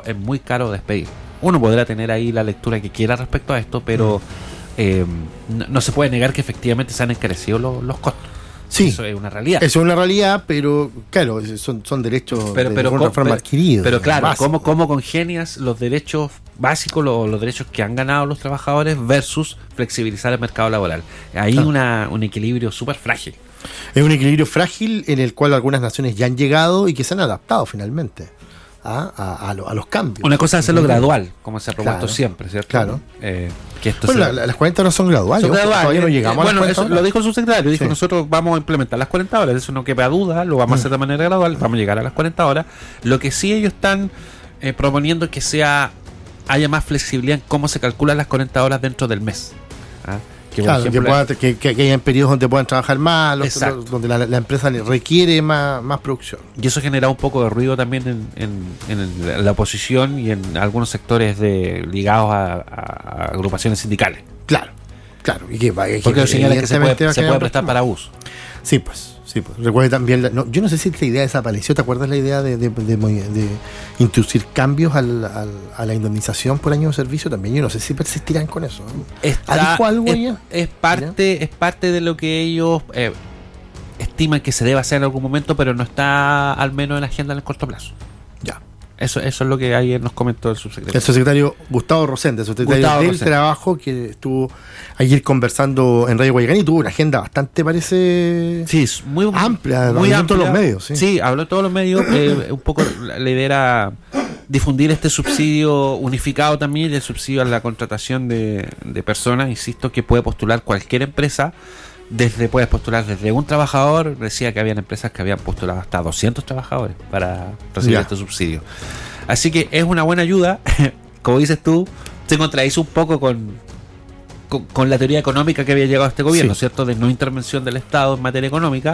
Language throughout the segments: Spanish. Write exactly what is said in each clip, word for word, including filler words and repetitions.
es muy caro despedir. Uno podrá tener ahí la lectura que quiera respecto a esto, pero eh, no, no se puede negar que efectivamente se han encarecido los, los costos. Sí, eso es una realidad. Eso es una realidad, pero claro, son, son derechos pero, de pero, alguna forma pero, adquiridos. Pero claro, básicos. ¿cómo, ¿cómo congenias los derechos básicos, los, los derechos que han ganado los trabajadores versus flexibilizar el mercado laboral? Hay claro. una, un equilibrio súper frágil. Es un equilibrio frágil en el cual algunas naciones ya han llegado y que se han adaptado finalmente a, a, a, lo, a los cambios. Una cosa es hacerlo gradual, como se ha propuesto claro. siempre, ¿cierto? Claro. Eh, que esto bueno, sea... la, las cuarenta horas son graduales. Son graduales. Todavía no llegamos eh, bueno, a las eso cuarenta horas. lo dijo el subsecretario. Dijo, sí. nosotros vamos a implementar las cuarenta horas. Eso no quepa duda. Lo vamos mm. a hacer de manera gradual. Vamos a llegar a las cuarenta horas. Lo que sí ellos están eh, proponiendo es que sea haya más flexibilidad en cómo se calculan las cuarenta horas dentro del mes. ¿Ah? Que, claro, ejemplo, que, pueda, que, que, que hayan periodos donde puedan trabajar más, los, los, donde la, la empresa requiere más, más producción. Y eso genera un poco de ruido también en, en, en, en la oposición y en algunos sectores de, ligados a, a agrupaciones sindicales. Claro, claro. Y que, que, Porque los señalan que se puede, se puede prestar problema. para abuso. Sí, pues. Sí, pues. Recuerde también, la, no, yo no sé si esta idea desapareció. ¿Te acuerdas la idea de, de, de, de, de introducir cambios al, al, a la indemnización por año de servicio? También yo no sé si persistirán con eso. Está, ¿Dijo algo es, ella? Es parte, es parte de lo que ellos eh, estiman que se debe hacer en algún momento, pero no está al menos en la agenda en el corto plazo. Ya. Eso, eso es lo que ayer nos comentó el subsecretario. El subsecretario Gustavo Rosende, subsecretario Gustavo del Rosende. Trabajo, que estuvo ayer conversando en Radio Guayacán y tuvo una agenda bastante, parece, sí, muy amplia, muy habló en amplia. todos los medios. Sí, sí habló en todos los medios. eh, un poco la, la idea era difundir este subsidio unificado también, el subsidio a la contratación de, de personas, insisto, que puede postular cualquier empresa. Desde puedes postular desde un trabajador, decía que habían empresas que habían postulado hasta doscientos trabajadores para recibir ya. este subsidio. Así que es una buena ayuda. Como dices tú, se contradice un poco con, con, con la teoría económica que había llegado a este gobierno, sí. ¿cierto? De no intervención del Estado en materia económica.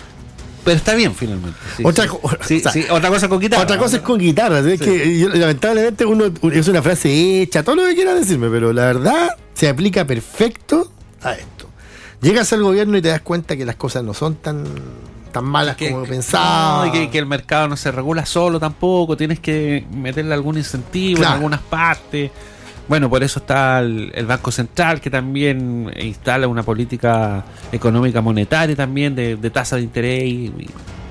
Pero está bien finalmente. Sí, otra, sí. Co- Sí, o sea, sí, otra cosa con guitarra. Otra cosa es con guitarra. Es Sí. que yo, lamentablemente uno es una frase hecha, todo lo que quiera decirme, pero la verdad se aplica perfecto a esto. Llegas al gobierno y te das cuenta que las cosas no son tan tan malas que, como pensaba. No, y que, que el mercado no se regula solo tampoco, tienes que meterle algún incentivo claro. en algunas partes. Bueno, por eso está el, el Banco Central, que también instala una política económica monetaria también de, de tasa de interés. Y, y,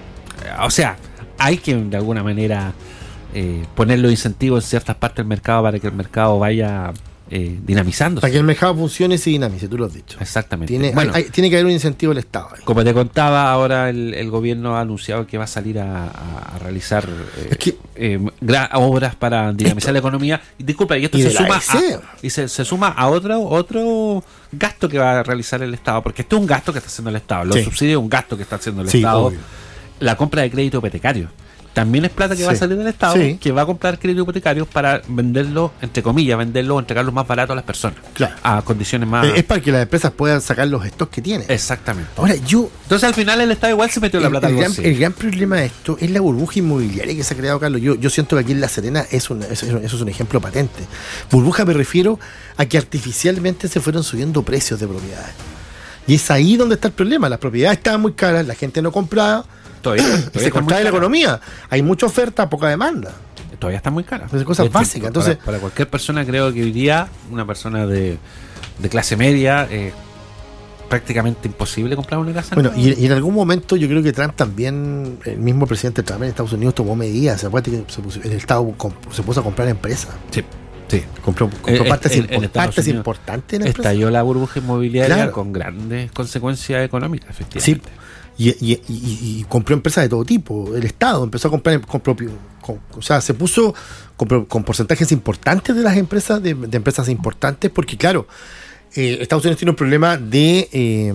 o sea, hay que de alguna manera eh, poner los incentivos en ciertas partes del mercado para que el mercado vaya eh, dinamizándose. Para que el mercado funcione y se dinamice, tú lo has dicho. Exactamente. Tiene, bueno, hay, hay, tiene que haber un incentivo del Estado. Ahí. Como te contaba, ahora el, el gobierno ha anunciado que va a salir a, a, a realizar eh, es que, eh, gra- obras para dinamizar esto, la economía. Y disculpa, y esto y se suma a, E y se, se suma a otro otro gasto que va a realizar el Estado, porque este es un gasto que está haciendo el Estado. Los sí. subsidios es un gasto que está haciendo el sí, Estado. Obvio. La compra de crédito hipotecario también es plata que sí. va a salir del Estado, sí. que va a comprar crédito hipotecario para venderlo, entre comillas, venderlo o entregarlo más barato a las personas, claro. a condiciones más... Es para que las empresas puedan sacar los stocks que tienen. Exactamente. Ahora, yo... Entonces al final el Estado igual se metió el, la plata el, al gran, bolsillo. el gran problema de esto es la burbuja inmobiliaria que se ha creado, Carlos. Yo, yo siento que aquí en La Serena es una, eso, eso es un ejemplo patente. Burbuja me refiero a que artificialmente se fueron subiendo precios de propiedades. Y es ahí donde está el problema. Las propiedades estaban muy caras, la gente no compraba. Todavía, todavía y se contrae la economía. Hay mucha oferta, poca demanda. Todavía está muy cara. Es cosas básicas. Entonces, para, para cualquier persona, creo que hoy día, una persona de, de clase media, eh, prácticamente imposible comprar una casa. Bueno, y, y en algún momento yo creo que Trump también, el mismo presidente Trump en Estados Unidos tomó medidas. Acuérdate que se puso, el Estado se puso a comprar empresas. Sí. Sí. Compró, compró eh, partes, en, import, en partes importantes en la empresa. Estalló la burbuja inmobiliaria claro. con grandes consecuencias económicas, efectivamente. Sí. Y, y, y, y compró empresas de todo tipo. El Estado empezó a comprar con propio, con, o sea, se puso con, con porcentajes importantes de las empresas, de, de empresas importantes, porque claro, eh, Estados Unidos tiene un problema de eh,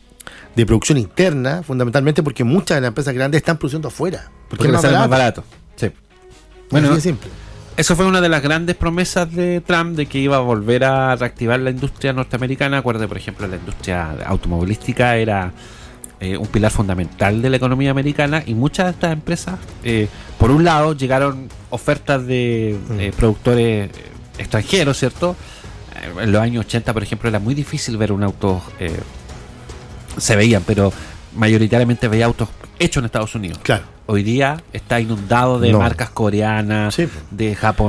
de producción interna, fundamentalmente porque muchas de las empresas grandes están produciendo afuera, porque, porque es más barato. más barato. Sí. Bueno, bueno, es simple. Eso fue una de las grandes promesas de Trump, de que iba a volver a reactivar la industria norteamericana. Acuérdate, por ejemplo, la industria automovilística era eh, un pilar fundamental de la economía americana, y muchas de estas empresas, eh, por un lado, llegaron ofertas de eh, productores extranjeros, ¿cierto? Eh, en los años ochenta, por ejemplo, era muy difícil ver un auto, eh, se veían, pero mayoritariamente veía autos hechos en Estados Unidos. Claro. Hoy día está inundado de no. marcas coreanas, sí. de Japón.